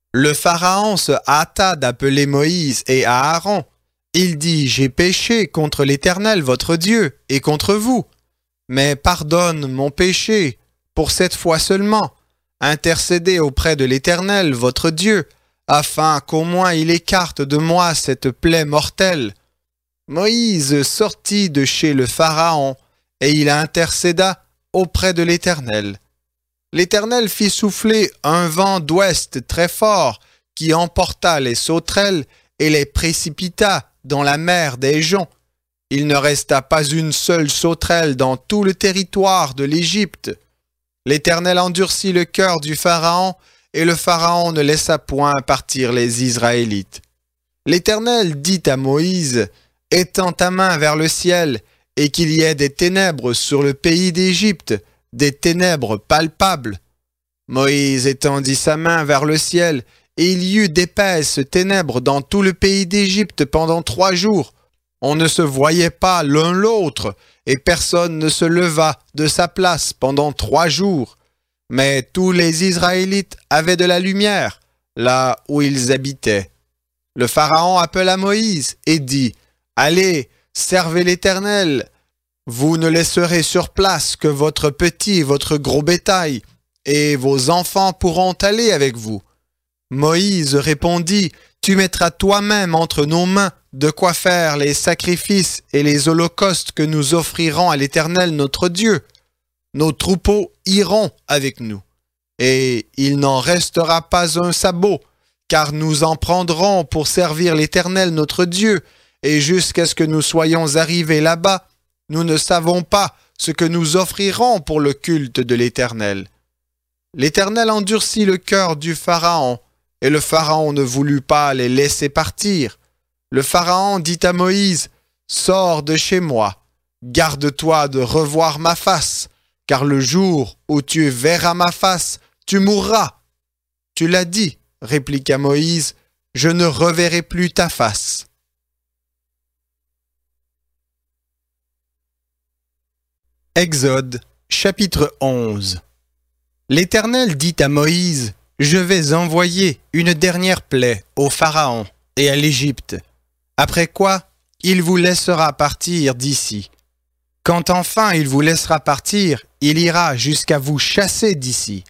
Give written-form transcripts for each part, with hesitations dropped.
Le Pharaon se hâta d'appeler Moïse et Aaron. Il dit, « J'ai péché contre l'Éternel votre Dieu et contre vous. Mais pardonne mon péché pour cette fois seulement. Intercédez auprès de l'Éternel votre Dieu, afin qu'au moins il écarte de moi cette plaie mortelle. » Moïse sortit de chez le Pharaon et il intercéda auprès de l'Éternel. L'Éternel fit souffler un vent d'ouest très fort qui emporta les sauterelles et les précipita dans la mer des joncs. Il ne resta pas une seule sauterelle dans tout le territoire de l'Égypte. L'Éternel endurcit le cœur du Pharaon et le Pharaon ne laissa point partir les Israélites. L'Éternel dit à Moïse, « Étends ta main vers le ciel et qu'il y ait des ténèbres sur le pays d'Égypte, des ténèbres palpables. » Moïse étendit sa main vers le ciel, et il y eut d'épaisses ténèbres dans tout le pays d'Égypte pendant 3 jours. On ne se voyait pas l'un l'autre, et personne ne se leva de sa place pendant 3 jours. Mais tous les Israélites avaient de la lumière, là où ils habitaient. Le Pharaon appela Moïse et dit, « Allez, servez l'Éternel. Vous ne laisserez sur place que votre petit et votre gros bétail, et vos enfants pourront aller avec vous. » Moïse répondit, « Tu mettras toi-même entre nos mains de quoi faire les sacrifices et les holocaustes que nous offrirons à l'Éternel notre Dieu. Nos troupeaux iront avec nous, et il n'en restera pas un sabot, car nous en prendrons pour servir l'Éternel notre Dieu, et jusqu'à ce que nous soyons arrivés là-bas, nous ne savons pas ce que nous offrirons pour le culte de l'Éternel. » L'Éternel endurcit le cœur du Pharaon, et le Pharaon ne voulut pas les laisser partir. Le Pharaon dit à Moïse, « Sors de chez moi, garde-toi de revoir ma face, car le jour où tu verras ma face, tu mourras. » « Tu l'as dit, » répliqua Moïse, « je ne reverrai plus ta face. » Exode, chapitre 11. L'Éternel dit à Moïse, « Je vais envoyer une dernière plaie au Pharaon et à l'Égypte, après quoi il vous laissera partir d'ici. Quand enfin il vous laissera partir, il ira jusqu'à vous chasser d'ici.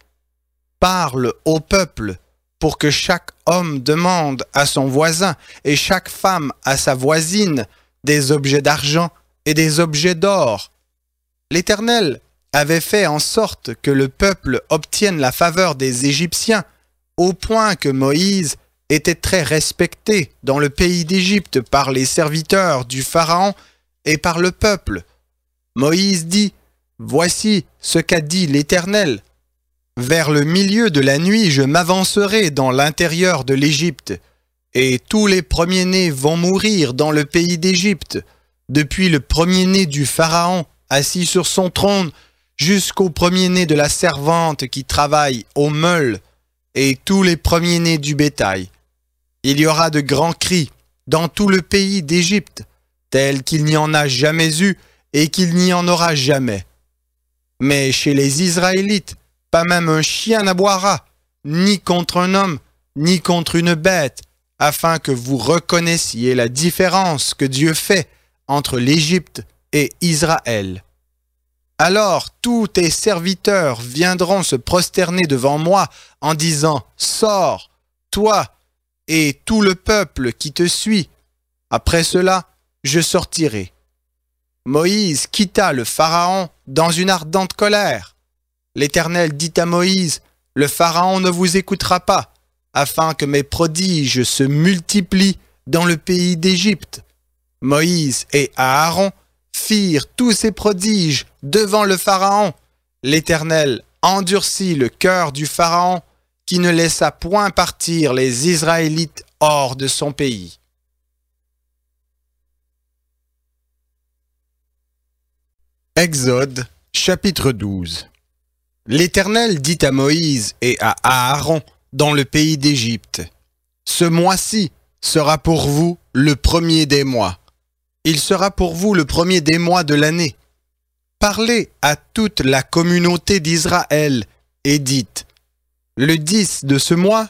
Parle au peuple pour que chaque homme demande à son voisin et chaque femme à sa voisine des objets d'argent et des objets d'or. » L'Éternel avait fait en sorte que le peuple obtienne la faveur des Égyptiens, au point que Moïse était très respecté dans le pays d'Égypte par les serviteurs du Pharaon et par le peuple. Moïse dit, « Voici ce qu'a dit l'Éternel. Vers le milieu de la nuit, je m'avancerai dans l'intérieur de l'Égypte, et tous les premiers-nés vont mourir dans le pays d'Égypte, depuis le premier-né du Pharaon assis sur son trône, jusqu'au premier-né de la servante qui travaille au meule, et tous les premiers-nés du bétail. Il y aura de grands cris dans tout le pays d'Égypte, tels qu'il n'y en a jamais eu et qu'il n'y en aura jamais. Mais chez les Israélites, pas même un chien n'aboiera, ni contre un homme, ni contre une bête, afin que vous reconnaissiez la différence que Dieu fait entre l'Égypte et Israël. Alors tous tes serviteurs viendront se prosterner devant moi en disant, « Sors, toi et tout le peuple qui te suit. » Après cela, je sortirai. Moïse quitta le Pharaon dans une ardente colère. L'Éternel dit à Moïse, « Le Pharaon ne vous écoutera pas, afin que mes prodiges se multiplient dans le pays d'Égypte. » Moïse et Aaron firent tous ces prodiges devant le Pharaon. L'Éternel endurcit le cœur du Pharaon, qui ne laissa point partir les Israélites hors de son pays. Exode, chapitre 12. L'Éternel dit à Moïse et à Aaron dans le pays d'Égypte, « Ce mois-ci sera pour vous le premier des mois. Il sera pour vous le premier des mois de l'année. Parlez à toute la communauté d'Israël et dites, « Le 10 de ce mois